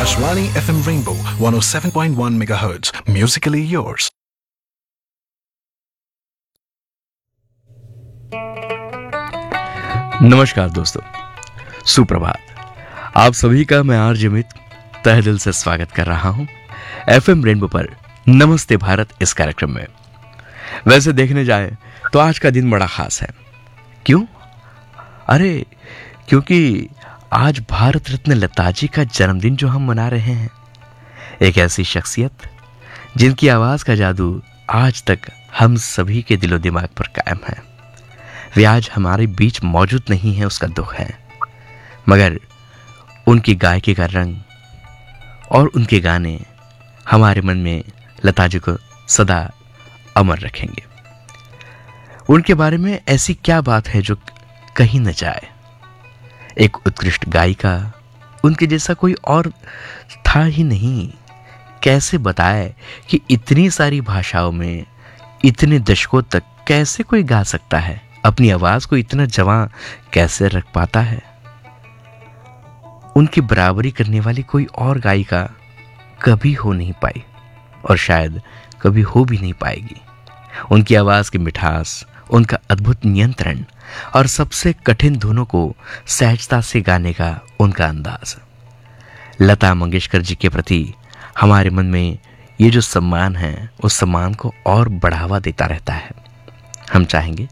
Akashvani FM Rainbow 107.1 MHz. Musically yours. नमस्कार दोस्तों, सुप्रभात। आप सभी का मैं आरजे अमित तहे दिल से स्वागत कर रहा हूं एफएम रेनबो पर नमस्ते भारत इस कार्यक्रम में। वैसे देखने जाए तो आज का दिन बड़ा खास है। क्यों? अरे क्योंकि आज भारत रत्न लता जी का जन्मदिन जो हम मना रहे हैं। एक ऐसी शख्सियत जिनकी आवाज का जादू आज तक हम सभी के दिलो दिमाग पर कायम है। वे आज हमारे बीच मौजूद नहीं है, उसका दुख है, मगर उनकी गायकी का रंग और उनके गाने हमारे मन में लता जी को सदा अमर रखेंगे। उनके बारे में ऐसी क्या बात है जो कहीं न जाए। एक उत्कृष्ट गायिका, उनके जैसा कोई और था ही नहीं। कैसे बताए कि इतनी सारी भाषाओं में इतने दशकों तक कैसे कोई गा सकता है, अपनी आवाज को इतना जवां कैसे रख पाता है। उनकी बराबरी करने वाली कोई और गायिका कभी हो नहीं पाई और शायद कभी हो भी नहीं पाएगी। उनकी आवाज की मिठास, उनका अद्भुत नियंत्रण और सबसे कठिन धुनों को सहजता से गाने का उनका अंदाज। लता मंगेशकर जी के प्रति हमारे मन में ये जो सम्मान है, उस सम्मान को और बढ़ावा देता रहता है। हम चाहेंगे